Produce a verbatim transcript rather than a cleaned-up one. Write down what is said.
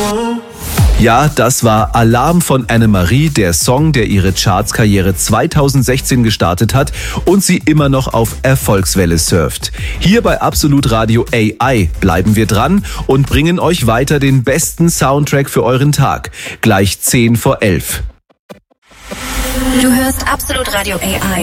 Ja, das war Alarm von Annemarie, der Song, der ihre Chartskarriere zweitausendsechzehn gestartet hat und sie immer noch auf Erfolgswelle surft. Hier bei Absolut Radio A I bleiben wir dran und bringen euch weiter den besten Soundtrack für euren Tag. Gleich zehn vor elf. Du hörst Absolut Radio A I.